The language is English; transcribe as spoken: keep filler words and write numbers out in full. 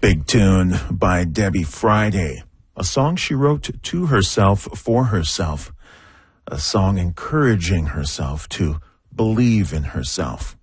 Big tune by Debbie Friday, a song she wrote to herself for herself, a song encouraging herself to believe in herself.